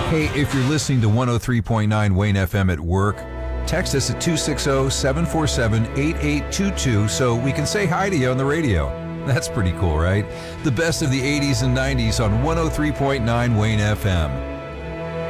Hey, if you're listening to 103.9 Wayne FM at work, text us at 260-747-8822 so we can say hi to you on the radio. That's pretty cool, right? The best of the 80s and 90s on 103.9 Wayne FM.